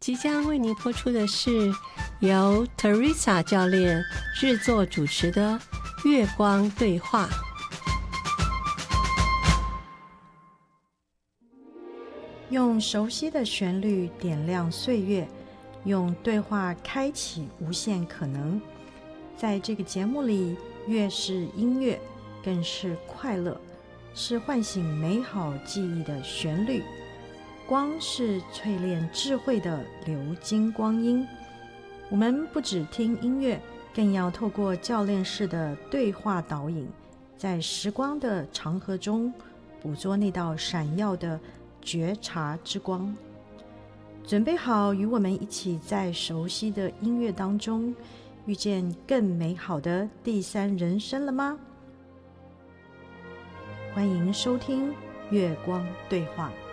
即将为您播出的是由 Teresa 教练制作主持的月光对话。 用熟悉的旋律点亮岁月，用对话开启无限可能。在这个节目里，乐是音乐，更是快乐，是唤醒美好记忆的旋律。光是淬炼智慧的流金光阴。我们不只听音乐，更要透过教练式的对话导引，在时光的长河中捕捉那道闪耀的觉察之光。准备好与我们一起在熟悉的音乐当中遇见更美好的第三人生了吗？欢迎收听月光对话。